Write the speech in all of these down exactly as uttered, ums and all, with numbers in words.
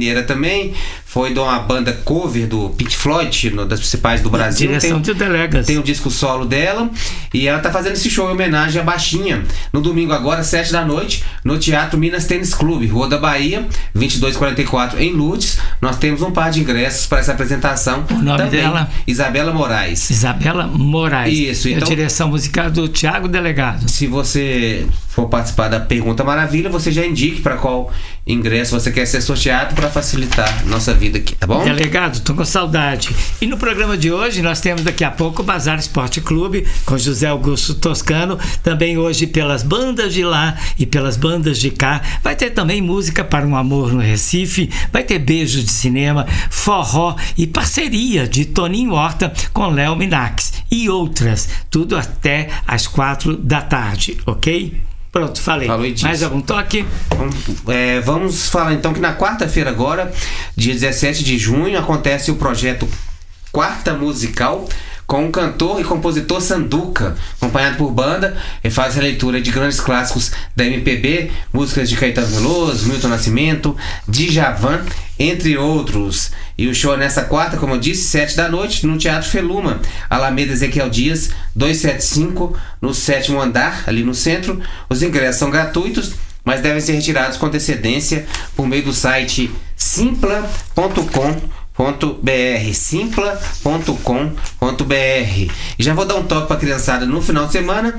mineira também. Foi de uma banda cover do Pink Floyd, no, das principais do Brasil. Direção tem, de Delegas. Tem o disco solo dela. E ela tá fazendo esse show em homenagem à Baixinha. No domingo agora, sete da noite, no Teatro Minas Tênis Clube, Rua da Bahia, vinte e dois quarenta e quatro, em Lourdes. Nós temos um par de ingressos para essa apresentação. O nome também, dela? Isabela Moraes. Isabela Moraes. Isso, então. É a direção musical do Thiago Delegado. Se você for participar da Pergunta Maravilha, você já indique para qual ingresso você quer ser sorteado para facilitar nossa vida aqui, tá bom? Delegado, tô com saudade. E no programa de hoje nós temos daqui a pouco o Bazar Esporte Clube com José Augusto Toscano, também hoje pelas bandas de lá e pelas bandas de cá. Vai ter também música para um amor no Recife, vai ter beijo de cinema, forró e parceria de Toninho Horta com Léo Minax e outras, tudo até às quatro da tarde, ok? Pronto, falei. Mais algum toque? Vamos, é, vamos falar então que na quarta-feira agora, dia dezessete de junho, acontece o projeto Quarta Musical com o cantor e compositor Sanduca, acompanhado por banda, e faz a leitura de grandes clássicos da M P B, músicas de Caetano Veloso, Milton Nascimento, Djavan, entre outros. E o show é nessa quarta, como eu disse, sete da noite, no Teatro Feluma, Alameda Ezequiel Dias, duzentos e setenta e cinco, no sétimo andar, ali no centro. Os ingressos são gratuitos, mas devem ser retirados com antecedência por meio do site simpla ponto com ponto br, simpla ponto com ponto br. E já vou dar um toque para a criançada no final de semana.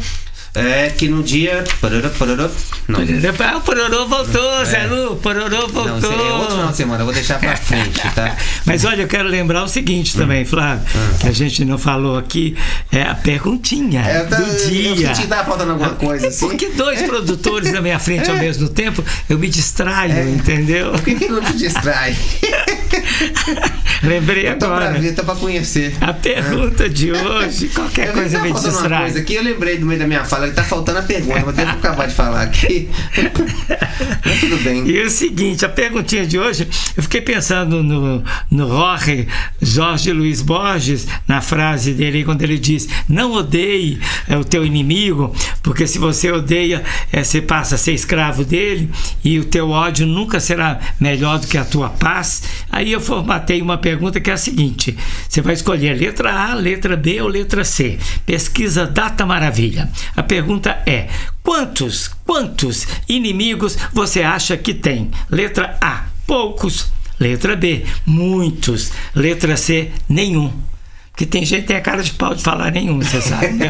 É que no dia. Pororô, pororô. Não. O Pororô voltou, é. Zé Lu. Pororô voltou. Não, é outro final de semana, eu vou deixar pra frente, tá? Mas olha, eu quero lembrar o seguinte também, Flávio, hum. que a gente não falou aqui, é a perguntinha é, tá, do dia. Eu senti que tava faltando alguma coisa assim. Porque dois é. produtores na minha frente é. ao mesmo tempo, eu me distraio, é. entendeu? Por que, que não te distrai? Lembrei eu tô agora. Pra ver, tô pra conhecer. A pergunta é. de hoje, qualquer eu coisa tá me distrai. Uma coisa aqui, eu lembrei do meio da minha fala que tá faltando a pergunta, mas devo acabar de falar aqui. Mas tudo bem. E o seguinte, a perguntinha de hoje, eu fiquei pensando no, no Jorge, Jorge Luiz Borges, na frase dele, quando ele diz: não odeie é, o teu inimigo, porque se você odeia, é, você passa a ser escravo dele, e o teu ódio nunca será melhor do que a tua paz. Aí eu formatei uma pergunta que é a seguinte: você vai escolher letra A, letra B ou letra C. Pesquisa Data Maravilha. A pergunta é: quantos, quantos inimigos você acha que tem? Letra A, poucos. Letra B, muitos. Letra C, nenhum. Porque tem gente que tem a cara de pau de falar nenhum, você sabe, né?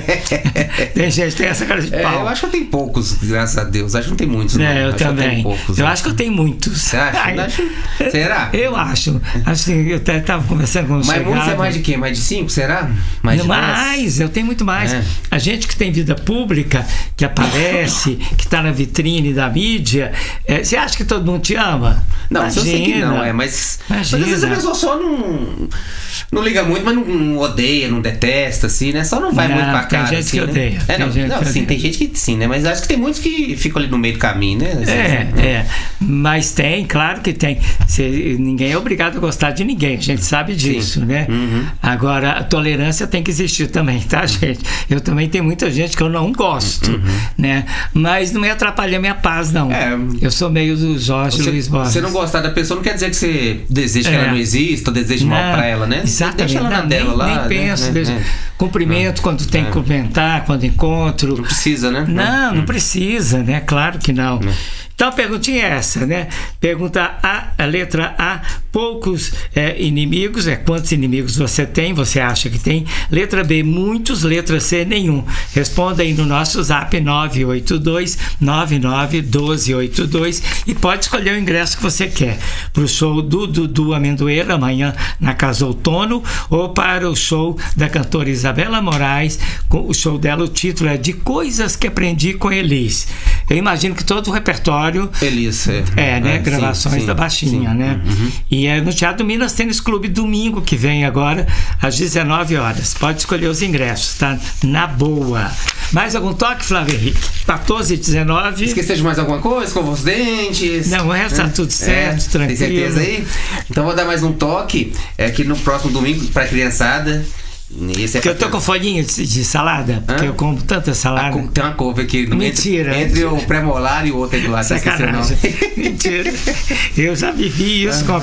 Tem gente que tem essa cara de pau. É, eu acho que eu tenho poucos, graças a Deus. Acho que não tem muitos, não. É, eu acho também. Que eu, poucos, eu né? acho que eu tenho muitos. Você acha? Ai, acho... Será? Eu acho. Acho que eu até estava conversando com o Mas chegado. muitos é mais de quê? Mais de cinco, será? Mais de mais, eu tenho muito mais. É. A gente que tem vida pública, que aparece, que está na vitrine da mídia, é, você acha que todo mundo te ama? Não, Imagina. eu sei que não, é, mas, mas às vezes a pessoa só não, não liga muito, mas não, não odeia, não detesta, assim, né? Só não vai não, muito pra cara. Tem gente assim, que né? odeia. É, não, tem, não, gente sim, que tem gente que sim, né? Mas acho que tem muitos que ficam ali no meio do caminho, né? Às é, vezes, né? é. Mas tem, claro que tem. Cê, ninguém é obrigado a gostar de ninguém, a gente sabe disso, sim. né? Uhum. Agora, a tolerância tem que existir também, tá, gente? Eu também tenho muita gente que eu não gosto, uhum. né? Mas não me atrapalha a minha paz, não. É. Eu sou meio do Jorge você, Luiz Borges. Você não gostar da pessoa não quer dizer que você deseja que é. ela não exista, ou deseja mal pra ela, né? Exatamente. Deixa ela na não, dela nem, lá. Nem penso. Né? Deixa, é. Cumprimento é. quando tem é. que cumprimentar, quando encontro. Não precisa, né? Não, não precisa, né? Claro que não. não. Então a perguntinha é essa, né? Pergunta A, a letra A, poucos é, inimigos, é quantos inimigos você tem, você acha que tem? Letra B, muitos. Letra C, nenhum. Responda aí no nosso zap nove oito dois, nove nove um dois oito dois e pode escolher o ingresso que você quer para o show do Dudu Amendoeira amanhã na Casa Outono, ou para o show da cantora Isabela Moraes. O show dela, o título é De Coisas que Aprendi com Elis. Eu imagino que todo o repertório Elis, é, é, né? É, Gravações sim, sim, da Baixinha, sim. né? Uhum. E é no Teatro Minas Tênis Clube, domingo que vem agora, às dezenove horas. Pode escolher os ingressos, tá? Na boa. Mais algum toque, Flávio Henrique? quatorze e dezenove. Esqueceu de mais alguma coisa? Escovou os dentes? Não, o resto tá tudo certo, é, tranquilo. Tem certeza aí? Então vou dar mais um toque, é que no próximo domingo, pra criançada. Esse é porque eu tô com folhinha de, de salada, porque Hã? eu como tanta salada. A, tem uma couve aqui no Mentira. Entre, entre o pré-molar e o outro aí do lado. Sacanagem. Mentira. Eu já vivi isso com